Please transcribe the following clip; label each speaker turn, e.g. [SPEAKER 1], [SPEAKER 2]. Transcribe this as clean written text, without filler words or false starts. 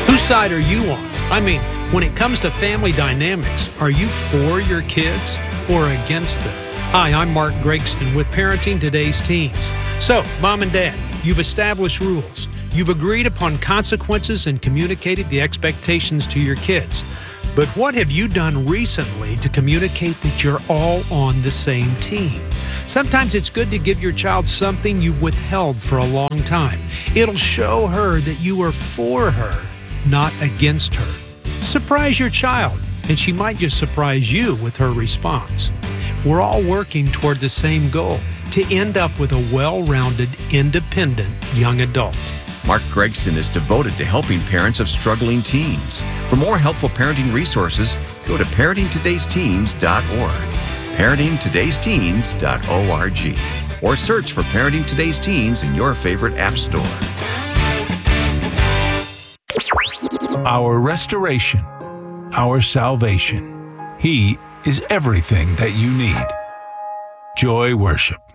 [SPEAKER 1] Whose side are you on? I mean, when it comes to family dynamics, are you for your kids or against them? Hi, I'm Mark Gregston with Parenting Today's Teens. So, Mom and Dad, you've established rules. You've agreed upon consequences and communicated the expectations to your kids. But what have you done recently to communicate that you're all on the same team? Sometimes it's good to give your child something you withheld for a long time. It'll show her that you are for her, not against her. Surprise your child, and she might just surprise you with her response. We're all working toward the same goal, to end up with a well-rounded, independent young adult.
[SPEAKER 2] Mark Gregston is devoted to helping parents of struggling teens. For more helpful parenting resources, go to parentingtodaysteens.org, parentingtodaysteens.org, or search for Parenting Today's Teens in your favorite app store.
[SPEAKER 3] Our restoration, our salvation. He is everything that you need. Joy Worship.